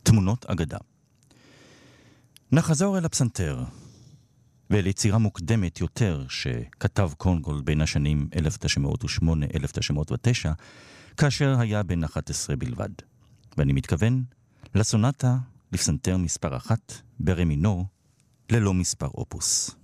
תמונות אגדה. נחזור אל הפסנתר, ואל יצירה מוקדמת יותר שכתב קונגולד בין השנים 1908-1909, כאשר היה בן 11 בלבד. ואני מתכוון לסונטה לפסנתר מספר 1 ברה מינור, ללא מספר אופוס.